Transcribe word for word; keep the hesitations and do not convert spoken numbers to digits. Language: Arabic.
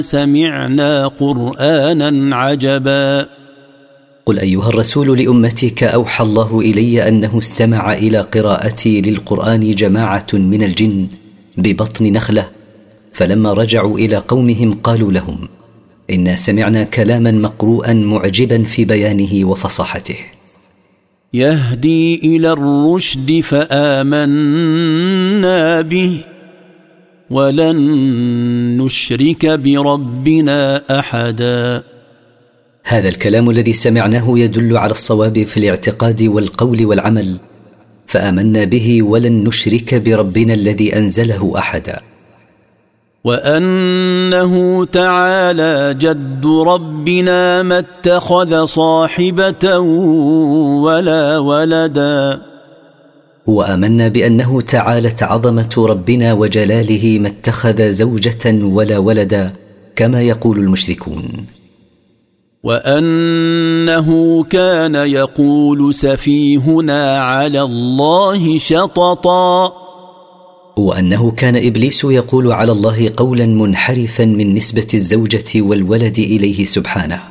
سمعنا قرآنا عجبا. قل أيها الرسول لأمتك أوحى الله إلي أنه استمع إلى قراءتي للقرآن جماعة من الجن ببطن نخلة، فلما رجعوا إلى قومهم قالوا لهم إنا سمعنا كلاما مقروءا معجبا في بيانه وفصاحته يهدي إلى الرشد فآمنا به ولن نشرك بربنا أحدا. هذا الكلام الذي سمعناه يدل على الصواب في الاعتقاد والقول والعمل، فآمنا به ولن نشرك بربنا الذي أنزله أحدا. وأنه تعالى جد ربنا ما اتخذ صاحبة ولا ولدا. وآمنا بأنه تعالت عظمة ربنا وجلاله ما اتخذ زوجة ولا ولدا كما يقول المشركون. وأنه كان يقول سفيهنا على الله شططا. وأنه كان إبليس يقول على الله قولا منحرفا من نسبة الزوجة والولد إليه سبحانه.